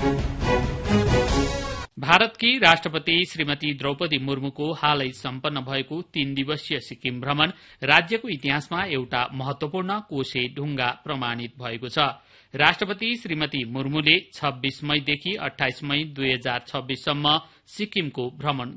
भारतकी राष्ट्रपति श्रीमती द्रौपदी मुर्मुको हालै सम्पन्न भएको 3 दिवसीय सिक्किम भ्रमण राज्यको इतिहासमा एउटा महत्वपूर्ण कोसे ढुंगा प्रमाणित भएको छ। राष्ट्रपति श्रीमती मुर्मुले 26 मईदेखि 28 मई 2026 सम्म सिक्किमको भ्रमण